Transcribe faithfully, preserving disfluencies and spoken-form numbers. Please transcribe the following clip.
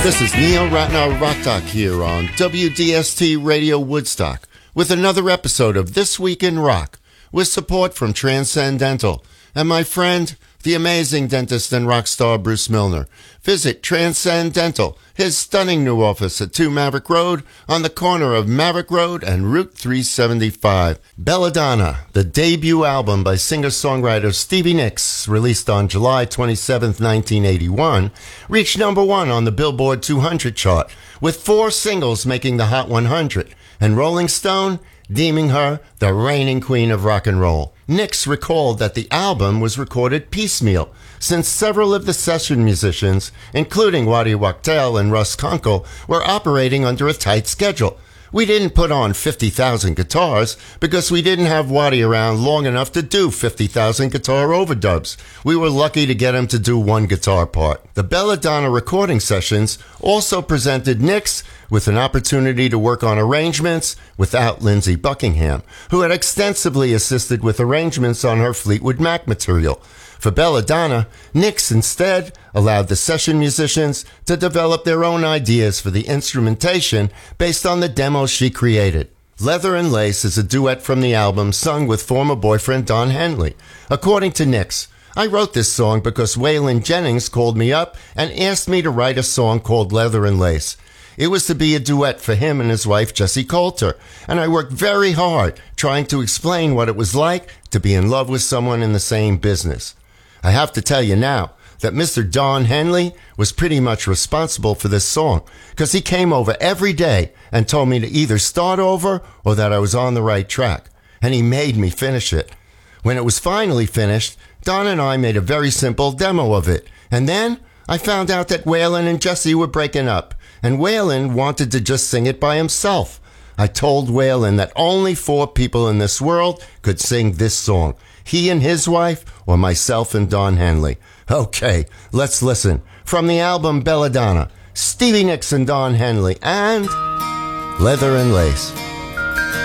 This is Neil Ratner Rock Doc here on W D S T Radio Woodstock with another episode of This Week in Rock with support from Transcendental and my friend, the amazing dentist and rock star Bruce Milner. Visit Transcendental, his stunning new office at two Maverick Road on the corner of Maverick Road and Route three seventy-five. Belladonna, the debut album by singer-songwriter Stevie Nicks, released on July twenty-seventh, nineteen eighty-one, reached number one on the Billboard two hundred chart, with four singles making the Hot one hundred, and Rolling Stone deeming her the reigning queen of rock and roll. Nicks recalled that the album was recorded piecemeal, since several of the session musicians, including Waddy Wachtel and Russ Kunkel, were operating under a tight schedule. We didn't put on fifty thousand guitars because we didn't have Waddy around long enough to do fifty thousand guitar overdubs. We were lucky to get him to do one guitar part. The Belladonna recording sessions also presented Nicks with an opportunity to work on arrangements without Lindsey Buckingham, who had extensively assisted with arrangements on her Fleetwood Mac material. For Belladonna, Nicks instead allowed the session musicians to develop their own ideas for the instrumentation based on the demos she created. Leather and Lace is a duet from the album sung with former boyfriend Don Henley. According to Nicks, I wrote this song because Waylon Jennings called me up and asked me to write a song called Leather and Lace. It was to be a duet for him and his wife, Jessie Coulter, and I worked very hard trying to explain what it was like to be in love with someone in the same business. I have to tell you now that Mister Don Henley was pretty much responsible for this song because he came over every day and told me to either start over or that I was on the right track, and he made me finish it. When it was finally finished, Don and I made a very simple demo of it, and then I found out that Waylon and Jessie were breaking up, and Waylon wanted to just sing it by himself. I told Waylon that only four people in this world could sing this song, he and his wife, or myself and Don Henley. Okay, let's listen. From the album Belladonna, Stevie Nicks and Don Henley, and Leather and Lace.